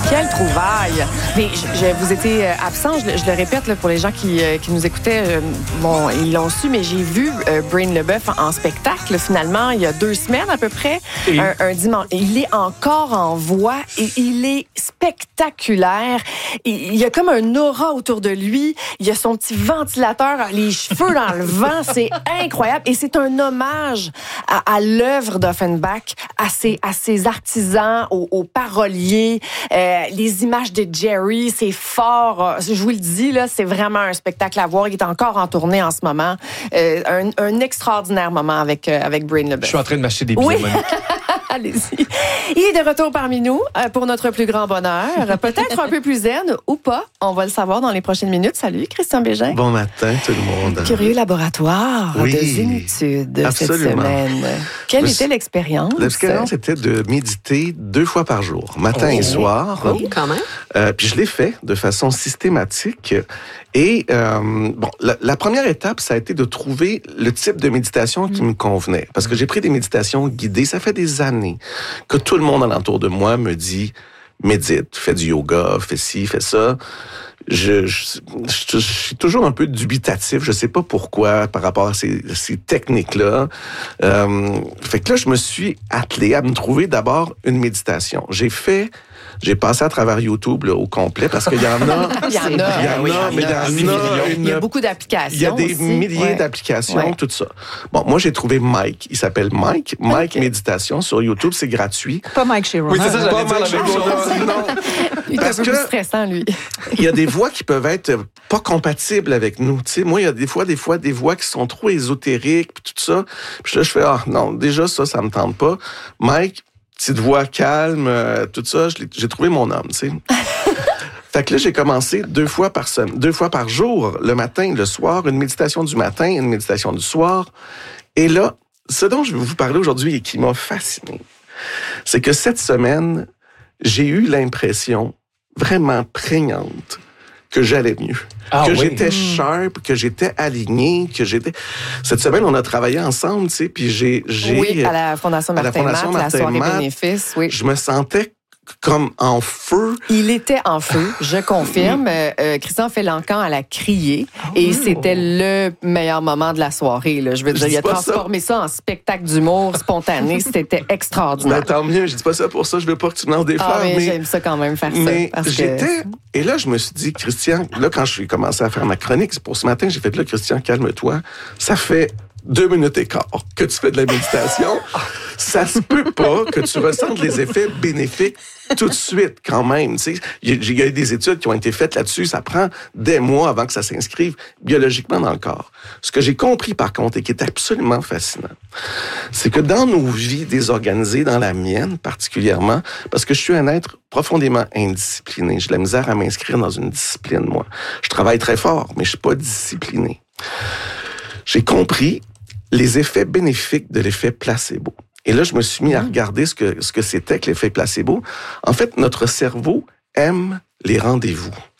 Quelle trouvaille! Mais vous étiez absent, je le répète là, pour les gens qui nous écoutaient. Bon, ils l'ont su, mais j'ai vu Brain Leboeuf en spectacle, finalement, il y a 2 semaines à peu près, un dimanche. Il est encore en voix et il est spectaculaire. Il y a comme un aura autour de lui. Il y a son petit ventilateur, les cheveux dans le vent. C'est incroyable. Et c'est un hommage à l'œuvre d'Offenbach, à ses artisans, aux paroliers. Les images de Jerry, c'est fort. Je vous le dis, là, c'est vraiment un spectacle à voir. Il est encore en tournée en ce moment. Un extraordinaire moment avec Brain Leboeuf. Je suis en train de m'acheter des billets, oui. Allez-y. Il est de retour parmi nous pour notre plus grand bonheur. Peut-être un peu plus zen ou pas. On va le savoir dans les prochaines minutes. Salut, Christian Bégin. Bon matin, tout le monde. Curieux laboratoire de zénitude cette semaine. Quelle était l'expérience? L'expérience était de méditer 2 fois par jour, matin et soir. Oui, quand même. Puis je l'ai fait de façon systématique. Et la première étape, ça a été de trouver le type de méditation qui me convenait. Parce que j'ai pris des méditations guidées. Ça fait des années que tout le monde alentour de moi me dit « médite, fais du yoga, fais ci, fais ça ». Je suis toujours un peu dubitatif. Je sais pas pourquoi par rapport à ces techniques-là. Fait que là, je me suis attelé à me trouver d'abord une méditation. J'ai passé à travers YouTube là, au complet parce qu'il y en a. Il y a beaucoup d'applications. Il y a des aussi. milliers d'applications, tout ça. Bon, moi, j'ai trouvé Mike. Il s'appelle Mike Méditation sur YouTube. C'est gratuit. Pas Mike Sheeran. Oui, c'est ça, j'allais dire la même chose. Non. Il est un peu plus stressant, lui. Il y a des voix qui peuvent être pas compatibles avec nous. Tu sais, moi, il y a des voix qui sont trop ésotériques, puis tout ça. Puis là, je fais, non, déjà, ça me tente pas. Mike, petite voix calme, tout ça, j'ai trouvé mon homme, tu sais. Fait que là, j'ai commencé 2 fois par jour, le matin, le soir, une méditation du matin, une méditation du soir. Et là, ce dont je vais vous parler aujourd'hui et qui m'a fasciné, c'est que cette semaine, j'ai eu l'impression vraiment prégnante que j'allais mieux. J'étais sharp, que j'étais aligné, Cette semaine, on a travaillé ensemble, tu sais, puis j'ai... Oui, à la Fondation Martin Matt, la soirée bénéfice, oui. Je me sentais comme en feu. Il était en feu, je confirme. Christian Félancan, elle a crié et c'était le meilleur moment de la soirée. Là. Je veux dire, il a transformé ça en spectacle d'humour spontané. C'était extraordinaire. Ben, tant mieux, je dis pas ça pour ça, je veux pas que tu m'en défères. Mais j'aime ça quand même faire ça. Et là, je me suis dit, Christian, là, quand je suis commencé à faire ma chronique, c'est pour ce matin, j'ai fait, là, Christian, calme-toi. Ça fait 2 minutes et quart que tu fais de la méditation. Ça se peut pas que tu ressentes les effets bénéfiques tout de suite, quand même. Tu sais, il y a des études qui ont été faites là-dessus. Ça prend des mois avant que ça s'inscrive biologiquement dans le corps. Ce que j'ai compris, par contre, et qui est absolument fascinant, c'est que dans nos vies désorganisées, dans la mienne particulièrement, parce que je suis un être profondément indiscipliné. J'ai de la misère à m'inscrire dans une discipline, moi. Je travaille très fort, mais je suis pas discipliné. J'ai compris les effets bénéfiques de l'effet placebo. Et là, je me suis mis à regarder ce que c'était que l'effet placebo. En fait, notre cerveau aime les rendez-vous.